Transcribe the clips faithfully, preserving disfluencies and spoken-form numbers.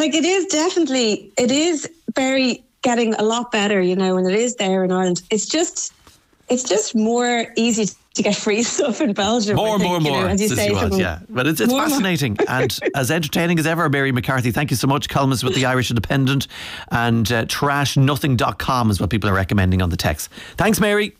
like it is definitely, it is very getting a lot better, you know, and it is there in Ireland. It's just, it's just more easy to get free stuff in Belgium. More, I think, more, you know, more. as you say, was, from- yeah. But it's, it's more, fascinating and as entertaining as ever. Mary McCarthy, thank you so much. Columnist with the Irish Independent, and uh, trash nothing dot com is what people are recommending on the text. Thanks, Mary.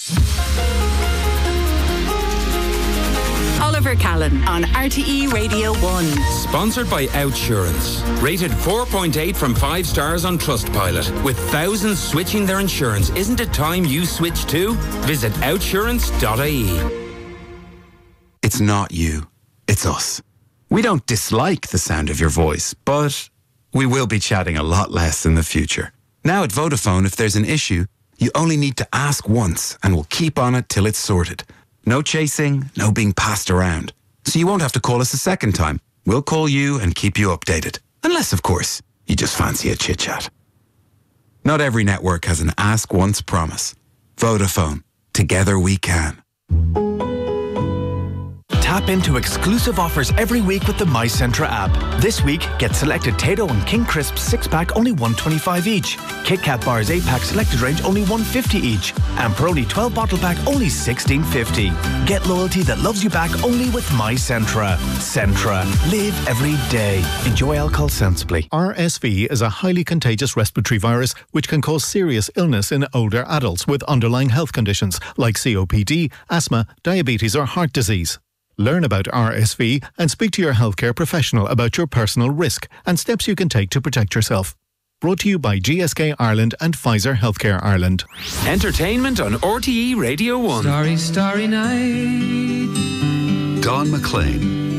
Oliver Callan on R T E Radio one. Sponsored by Outsurance. Rated four point eight from five stars on Trustpilot. With thousands switching their insurance, isn't it time you switch too? Visit outsurance dot I E. It's not you, it's us. We don't dislike the sound of your voice, but we will be chatting a lot less in the future. Now at Vodafone, if there's an issue, you only need to ask once and we'll keep on it till it's sorted. No chasing, no being passed around. So you won't have to call us a second time. We'll call you and keep you updated. Unless, of course, you just fancy a chit-chat. Not every network has an ask once promise. Vodafone. Together we can. Tap into exclusive offers every week with the MyCentra app. This week, get selected Tayto and King Crisps six pack only one twenty-five each. Kit Kat bars eight pack selected range only one fifty each. And Peroni twelve bottle pack only sixteen fifty. Get loyalty that loves you back only with MyCentra. Centra. Live every day. Enjoy alcohol sensibly. R S V is a highly contagious respiratory virus which can cause serious illness in older adults with underlying health conditions like C O P D, asthma, diabetes or heart disease. Learn about R S V and speak to your healthcare professional about your personal risk and steps you can take to protect yourself. Brought to you by G S K Ireland and Pfizer Healthcare Ireland. Entertainment on R T E Radio one. Starry, starry night. Don McLean.